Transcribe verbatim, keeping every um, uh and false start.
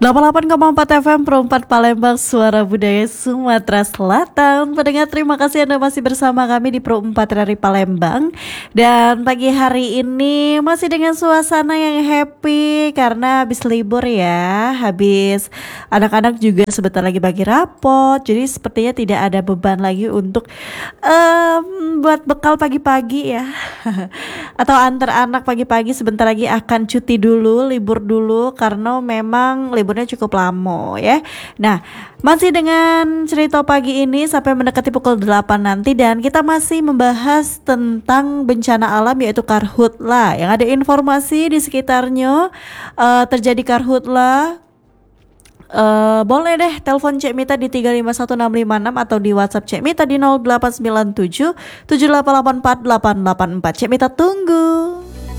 delapan puluh delapan koma empat F M Pro empat Palembang, suara budaya Sumatera Selatan. Pendengar, terima kasih Anda masih bersama kami di Pro empat dari Palembang. Dan pagi hari ini masih dengan suasana yang happy karena habis libur ya. Habis anak-anak juga sebentar lagi bagi rapot. Jadi sepertinya tidak ada beban lagi untuk um, buat bekal pagi-pagi ya. Atau antar anak pagi-pagi, sebentar lagi akan cuti dulu, libur dulu karena memang liburnya cukup lama ya. Nah, masih dengan cerita pagi ini sampai mendekati pukul delapan nanti, dan kita masih membahas tentang bencana alam yaitu karhutla. Yang ada informasi di sekitarnya uh, terjadi karhutla, Uh, boleh deh telepon Cek Mita di tiga lima satu enam lima enam atau di WhatsApp Cek Mita di nol delapan sembilan tujuh tujuh delapan delapan empat delapan delapan empat. Cek Mita tunggu.